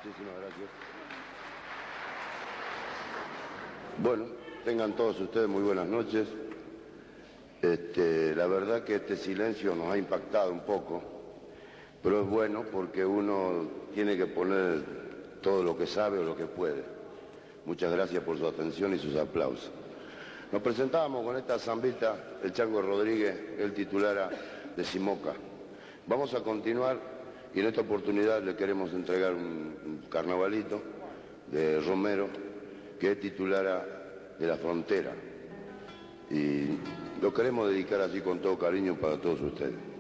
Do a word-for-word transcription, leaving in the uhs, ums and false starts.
Muchísimas gracias. Bueno, tengan todos ustedes muy buenas noches. Este, la verdad que este silencio nos ha impactado un poco, pero es bueno porque uno tiene que poner todo lo que sabe o lo que puede. Muchas gracias por su atención y sus aplausos. Nos presentábamos con esta zambita, el Chango Rodríguez, el titular de Simoca. Vamos a continuar y en esta oportunidad le queremos entregar un, un carnavalito de Romero, que es titulara de La Frontera. Y lo queremos dedicar así con todo cariño para todos ustedes.